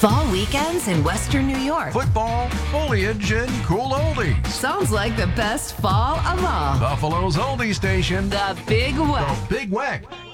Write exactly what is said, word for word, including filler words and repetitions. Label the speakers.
Speaker 1: Fall weekends in Western New York.
Speaker 2: Football, foliage, and cool oldies.
Speaker 1: Sounds like the best fall of all.
Speaker 2: Buffalo's oldie station,
Speaker 1: The Big Weck.
Speaker 2: The Big Weck.